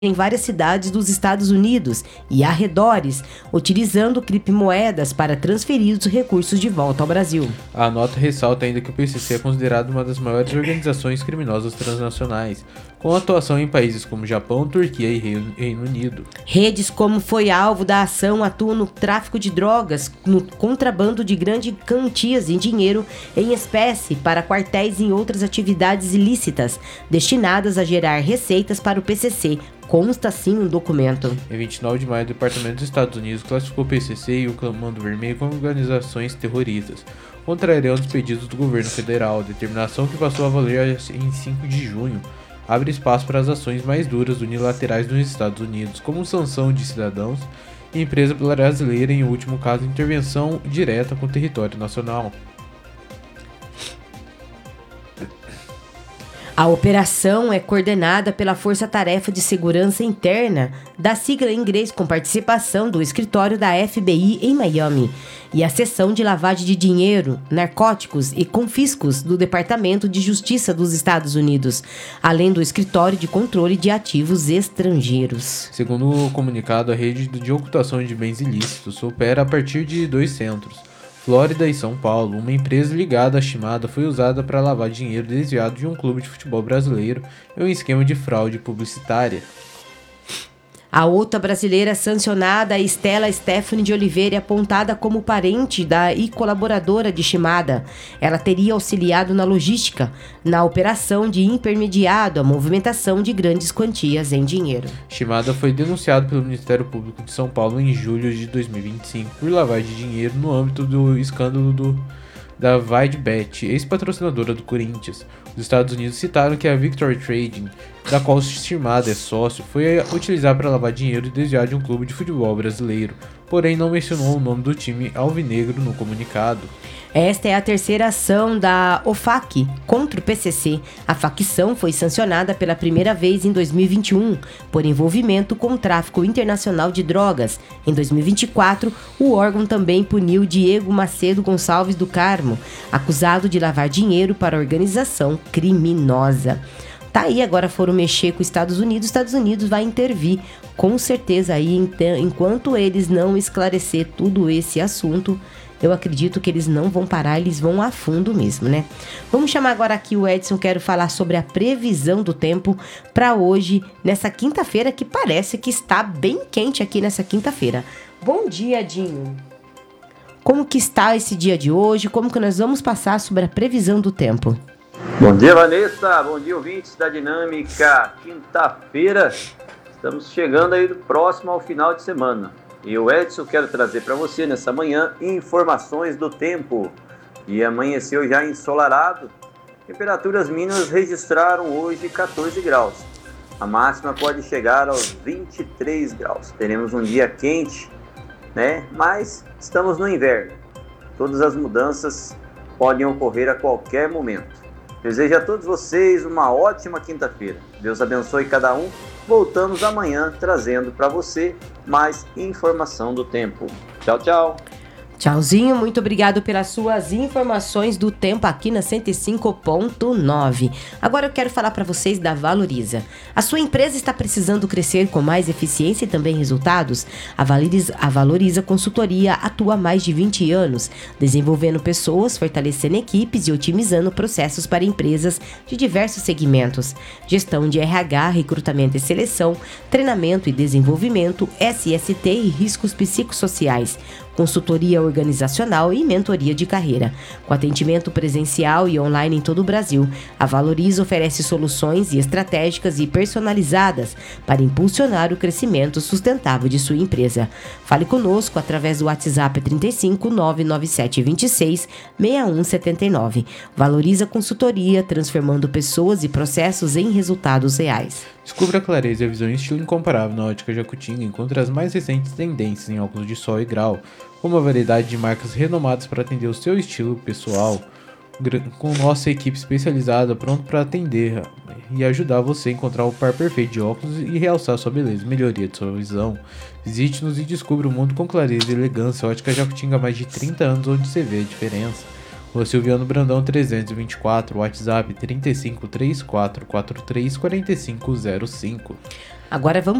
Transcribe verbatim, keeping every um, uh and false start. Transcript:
em várias cidades dos Estados Unidos e arredores, utilizando criptomoedas para transferir os recursos de volta ao Brasil. A nota ressalta ainda que o P C C é considerado uma das maiores organizações criminosas transnacionais, com atuação em países como Japão, Turquia e Reino Unido. Redes como foi alvo da ação atuam no tráfico de drogas, no contrabando de grandes quantias em dinheiro em espécie para quartéis e outras atividades ilícitas, destinadas a gerar receitas para o P C C. Consta assim no documento. Em vinte e nove de maio, o Departamento dos Estados Unidos classificou o P C C e o Comando Vermelho como organizações terroristas, contrariando os pedidos do governo federal, determinação que passou a valer em cinco de junho. Abre espaço para as ações mais duras unilaterais dos Estados Unidos, como sanção de cidadãos e empresa brasileira, em último caso, intervenção direta com o território nacional. A operação é coordenada pela Força Tarefa de Segurança Interna, da sigla em inglês, com participação do escritório da F B I em Miami, e a seção de lavagem de dinheiro, narcóticos e confiscos do Departamento de Justiça dos Estados Unidos, além do escritório de controle de ativos estrangeiros. Segundo o comunicado, a rede de ocultação de bens ilícitos opera a partir de dois centros, Flórida e São Paulo. Uma empresa ligada à Shimada foi usada para lavar dinheiro desviado de um clube de futebol brasileiro em um esquema de fraude publicitária. A outra brasileira sancionada, Estela Stephanie de Oliveira, é apontada como parente da e colaboradora de Shimada. Ela teria auxiliado na logística, na operação de intermediado, a movimentação de grandes quantias em dinheiro. Shimada foi denunciado pelo Ministério Público de São Paulo em julho de dois mil e vinte e cinco por lavagem de dinheiro no âmbito do escândalo do, da VideBet, ex-patrocinadora do Corinthians. Os Estados Unidos citaram que a Victory Trading, da qual Shimada é sócio, foi utilizada para lavar dinheiro e desviar de um clube de futebol brasileiro, porém não mencionou o nome do time alvinegro no comunicado. Esta é a terceira ação da O F A C contra o P C C. A facção foi sancionada pela primeira vez em dois mil e vinte e um por envolvimento com o tráfico internacional de drogas. Em dois mil e vinte e quatro, o órgão também puniu Diego Macedo Gonçalves do Carmo, acusado de lavar dinheiro para a organização criminosa. Tá aí, agora foram mexer com os Estados Unidos, os Estados Unidos vai intervir, com certeza aí, enquanto eles não esclarecer tudo esse assunto, eu acredito que eles não vão parar, eles vão a fundo mesmo, né? Vamos chamar agora aqui o Edson, quero falar sobre a previsão do tempo para hoje, nessa quinta-feira, que parece que está bem quente aqui nessa quinta-feira. Bom dia, Dinho. Como que está esse dia de hoje? Como que nós vamos passar sobre a previsão do tempo? Bom dia, Vanessa. Bom dia, ouvintes da Dinâmica. Quinta-feira, estamos chegando aí próximo ao final de semana. E o Edson quero trazer para você nessa manhã informações do tempo. E amanheceu já ensolarado. Temperaturas mínimas registraram hoje catorze graus. A máxima pode chegar aos vinte e três graus. Teremos um dia quente, né? Mas estamos no inverno. Todas as mudanças podem ocorrer a qualquer momento. Desejo a todos vocês uma ótima quinta-feira. Deus abençoe cada um. Voltamos amanhã trazendo para você mais informação do tempo. Tchau, tchau. Tchauzinho, muito obrigado pelas suas informações do tempo aqui na cento e cinco ponto nove. Agora eu quero falar para vocês da Valoriza. A sua empresa está precisando crescer com mais eficiência e também resultados? A Valoriza, a Valoriza Consultoria atua há mais de vinte anos, desenvolvendo pessoas, fortalecendo equipes e otimizando processos para empresas de diversos segmentos. Gestão de R H, recrutamento e seleção, treinamento e desenvolvimento, S S T e riscos psicossociais. Consultoria organizacional e mentoria de carreira. Com atendimento presencial e online em todo o Brasil, a Valoriza oferece soluções e estratégicas e personalizadas para impulsionar o crescimento sustentável de sua empresa. Fale conosco através do WhatsApp trinta e cinco, nove nove sete, vinte e seis, seis um sete nove. Valoriza Consultoria, transformando pessoas e processos em resultados reais. Descubra a clareza e a visão em estilo incomparável na Ótica Jacutinga. Encontre as mais recentes tendências em óculos de sol e grau, com uma variedade de marcas renomadas para atender o seu estilo pessoal, com nossa equipe especializada pronta para atender e ajudar você a encontrar o par perfeito de óculos e realçar sua beleza, melhoria de sua visão. Visite-nos e descubra o mundo com clareza e elegância. Ótica Jacutinga há mais de trinta anos, onde você vê a diferença. Rua Silviano Brandão trezentos e vinte e quatro, WhatsApp trinta e cinco, trinta e quatro, quarenta e três, quarenta e cinco zero cinco. Agora vamos